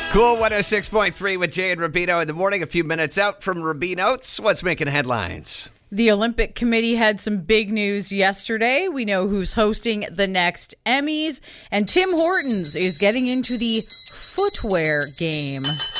Cool 106.3 with Jay and Rubino in the morning. A few minutes out from Rubino's. What's making headlines? The Olympic Committee had some big news yesterday. We know who's hosting the next Emmys, and Tim Hortons is getting into the footwear game.